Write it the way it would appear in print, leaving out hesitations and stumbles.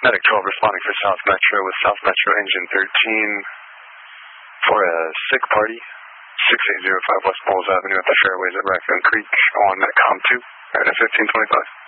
Medic 12 responding for South Metro with South Metro Engine 13 for a sick party, 6805 West Bowles Avenue at the fairways at Raccoon Creek on Metcom 2 at 1525.